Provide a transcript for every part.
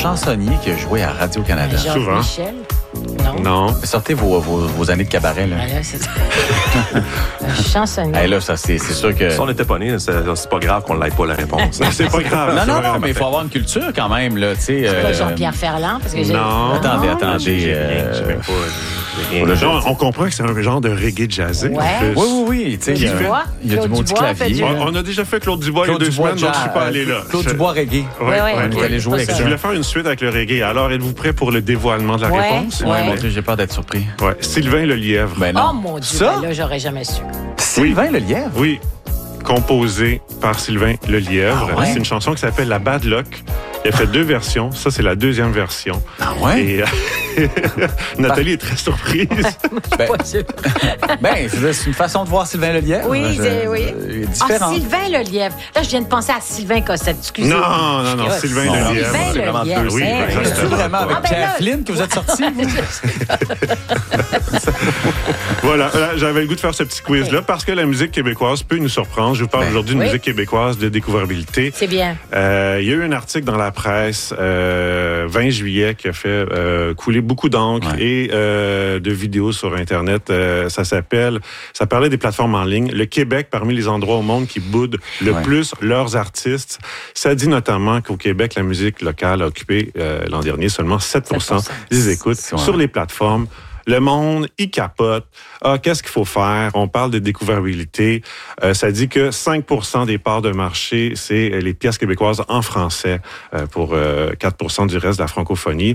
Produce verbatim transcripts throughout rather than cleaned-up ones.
chansonnier qui a joué à Radio-Canada. Georges Souvent. Michel? Non. Non. Sortez vos, vos, vos années de cabaret, là. Ah, là, c'est ça. Un chansonnier. Hey, là, ça, c'est, c'est sûr que... Si on n'était pas nés, c'est, c'est pas grave qu'on n'aille pas la réponse. C'est pas grave. Non, c'est non, vrai, non, mais il faut parfait. avoir une culture quand même, là, tu sais. C'est pas euh, Jean-Pierre Ferland? Parce que j'ai... Non. Attendez, Non. attendez. J'ai rien, euh, j'ai même pas... j'ai rien. Genre, on comprend que c'est un genre de reggae jazzé. Ouais. en plus. Oui, oui, oui. Tu sais, il y a, Dubois. il y a du Claude maudit Dubois fait clavier. du- là. On, on a déjà fait Claude Dubois il y a Claude deux Dubois, semaines, donc je suis pas euh, allé là. Claude Je- Dubois reggae. Ouais, Ouais, ouais, ouais, On est ouais. allé jouer avec Pas Je ça. voulais faire une suite avec le reggae. Alors, êtes-vous prêts pour le dévoilement de la Ouais. réponse? Ouais. Ouais, mon Dieu, j'ai peur d'être surpris. Ouais. Sylvain Lelièvre. Ben Oh non. mon Dieu, Ça? ben là, j'aurais jamais su. Sylvain Lelièvre? Oui, composé par Sylvain Lelièvre. Ah ouais? C'est une chanson qui s'appelle La Bad Luck. Il a fait deux versions. Ça, c'est la deuxième version. Ah ouais? Et euh, Nathalie est très surprise. Ben, Pas sûr. ben, c'est c'est une façon de voir Sylvain Lelièvre. Oui, Je- c'est- oui. euh, Ah, Différent. Sylvain Lelièvre. Là, je viens de penser à Sylvain Cossette. Excusez. Non, non, non, Ouais. Sylvain Non, Lelièvre. Sylvain c'est vraiment Lelièvre. deux Oui, hein, exactement. C'est vraiment avec Ah, ben Pierre là- Flynn que vous êtes sortis? Voilà, là, j'avais le goût de faire ce petit quiz-là parce que la musique québécoise peut nous surprendre. Je vous parle Ben, aujourd'hui de oui. musique québécoise de découvrabilité. C'est bien. Euh, il y a eu un article dans la presse euh, vingt juillet qui a fait euh, couler beaucoup d'encre Ouais. et euh, de vidéos sur Internet. Euh, ça s'appelle, ça parlait des plateformes en ligne. Le Québec, parmi les endroits au monde qui boudent le Ouais. plus leurs artistes. Ça dit notamment qu'au Québec, la musique locale a occupé euh, l'an dernier seulement sept pour cent sept pour cent. des écoutes Ouais. sur les plateformes. Le monde, il capote. Ah, qu'est-ce qu'il faut faire? On parle de découvrabilité. Euh, ça dit que cinq pour cent des parts de marché, c'est les pièces québécoises en français euh, pour euh, quatre pour cent du reste de la francophonie.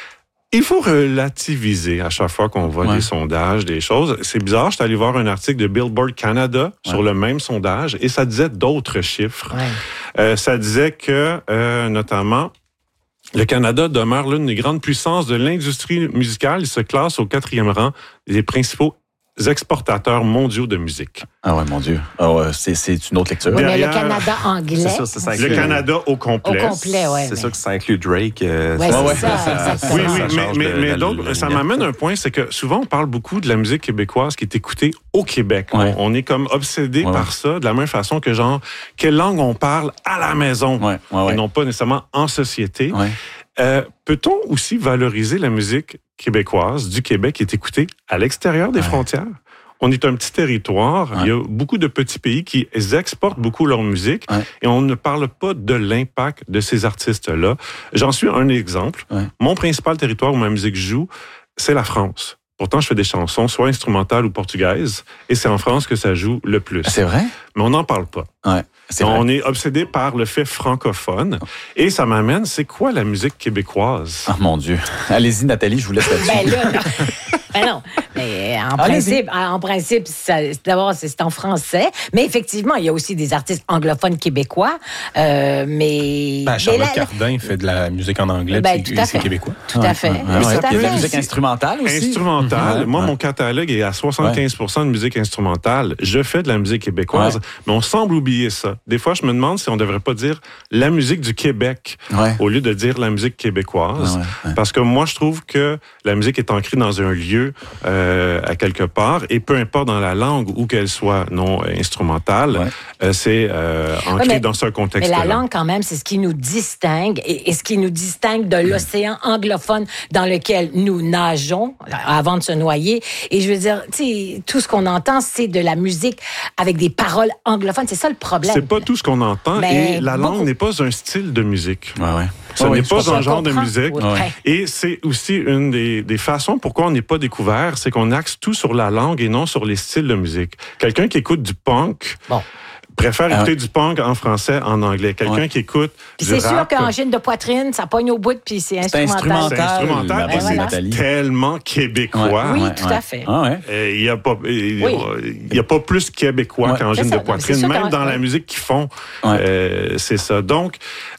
Il faut relativiser à chaque fois qu'on voit Ouais. des sondages, des choses. C'est bizarre, je suis allé voir un article de Billboard Canada Ouais. sur le même sondage et ça disait d'autres chiffres. Ouais. Euh, ça disait que, euh, notamment, le Canada demeure l'une des grandes puissances de l'industrie musicale. Il se classe au quatrième rang des principaux exportateurs mondiaux de musique. Ah ouais, mon Dieu. Ah ouais, c'est, c'est une autre lecture. Oui, mais le Derrière- Canada anglais. C'est ça, c'est ça. Le inclut- Canada au Au complet. complet, ouais. C'est mais- ça que ça inclut Drake. euh, Ouais, ça- c'est ouais, ça, ça- exactement. Oui, ça oui, mais, change mais, de- mais la- donc, la ça lumière. m'amène à un point, c'est que souvent, on parle beaucoup de la musique québécoise qui est écoutée au Québec. Ouais. On, on est comme obsédé Ouais, par ouais. ça, de la même façon que, genre, quelle langue on parle à la maison Ouais, ouais, ouais. et non pas nécessairement en société. Ouais. Euh, peut-on aussi valoriser la musique québécoise du Québec qui est écoutée à l'extérieur des Ouais. frontières? On est un petit territoire. Ouais. Il y a beaucoup de petits pays qui exportent beaucoup leur musique Ouais. et on ne parle pas de l'impact de ces artistes-là. J'en suis un exemple. Ouais. Mon principal territoire où ma musique joue, c'est la France. Pourtant, je fais des chansons soit instrumentales ou portugaises et c'est en France que ça joue le plus. C'est vrai? Mais on n'en parle pas. Ouais. C'est vrai. On est obsédé par le fait francophone. Et ça m'amène, c'est quoi la musique québécoise? Ah, mon Dieu. Allez-y, Nathalie, je vous laisse là-dessus. Ben là, là. Ben non. Mais en Allez-y. principe, en principe, ça- d'abord, c'est c'est en français. Mais effectivement, il y a aussi des artistes anglophones québécois. Euh, mais. Ben, mais Charlotte la- Cardin fait de la musique en anglais, Ben, puis tout à c'est fait. québécois. Tout à fait. Ouais, Mais ouais. tout à Il y a de la fait. musique instrumentale aussi. Instrumentale. Ouais, Moi, ouais. mon catalogue est à soixante-quinze pour cent de musique instrumentale. Je fais de la musique québécoise, Ouais. mais on semble oublier ça. Des fois, je me demande si on ne devrait pas dire la musique du Québec Ouais. au lieu de dire la musique québécoise. Ouais, ouais, ouais. Parce que moi, je trouve que la musique est ancrée dans un lieu, euh, à quelque part, et peu importe dans la langue où qu'elle soit non euh, instrumentale, Ouais. euh, c'est euh, ancré Ouais, mais- dans ce Mais contexte-là. la langue, quand même, c'est ce qui nous distingue et, et ce qui nous distingue de l'océan anglophone dans lequel nous nageons avant de se noyer. Et je veux dire, tu sais, tout ce qu'on entend, c'est de la musique avec des paroles anglophones. C'est ça le problème. C'est pas tout ce qu'on entend, Mais et la beaucoup. langue n'est pas un style de musique. Ouais, ouais. Ce Ouais, n'est ouais, pas Je un genre de comprends. musique. Oui. Ouais. Et c'est aussi une des, des façons pourquoi on n'est pas découvert, c'est qu'on axe tout sur la langue et non sur les styles de musique. Quelqu'un qui écoute du punk Bon. préfère Ah écouter ouais. du punk en français, en anglais. Quelqu'un Ouais. qui écoute Puis du c'est sûr rap, qu'en gêne de poitrine, ça pogne au bout, puis c'est C'est instrumental. c'est instrumental, La et bonne c'est Nathalie. tellement québécois. Oui, Ouais, tout ouais. à fait. Ah, ouais. Euh, Il n'y a, pas- il y a- Oui. il y a pas plus québécois Ouais. qu'en C'est gêne ça. de Non, mais c'est poitrine, sûr même qu'en- dans la ouais. musique qu'ils font. Ouais. Euh, c'est ça. Donc,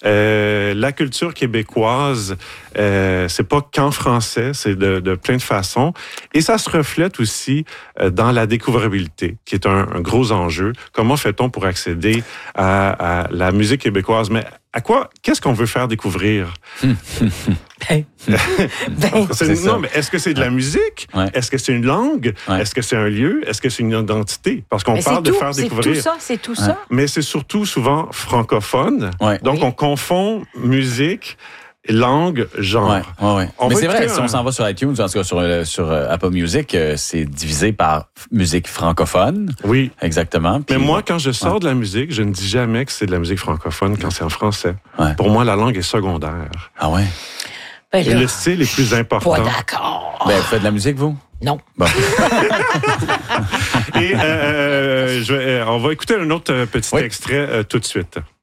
euh, la culture québécoise, euh, c'est pas qu'en français, c'est de, de plein de façons. Et ça se reflète aussi euh, dans la découvrabilité, qui est un, un gros enjeu. Comment fait-on pour accéder à, à la musique québécoise? Mais à quoi, qu'est-ce qu'on veut faire découvrir? Ben, ben, C'est- C'est ça. non, mais est-ce que c'est de la musique? Ouais. Est-ce que c'est une langue? Ouais. Est-ce que c'est un lieu? Est-ce que c'est une identité? Parce qu'on mais parle c'est de tout, faire c'est découvrir. tout ça, c'est tout ça. Mais c'est surtout souvent francophone. Ouais. Donc, Oui. on confond musique langue, genre. Ouais, ouais, ouais. On Mais va c'est vrai, écouter si on un- s'en va sur iTunes, en tout cas sur, euh, sur euh, Apple Music, euh, c'est divisé par musique francophone. Oui. Exactement. Puis, Mais moi, quand je sors de la musique, je ne dis jamais que c'est de la musique francophone quand c'est en français. Ouais. Pour moi, la langue est secondaire. Ah ouais? Ben Et là, le style est plus important. pas d'accord. Ben, vous faites de la musique, vous? Non. Bon. Et euh, euh, je vais- euh, on va écouter un autre euh, petit Oui. extrait euh, tout de suite.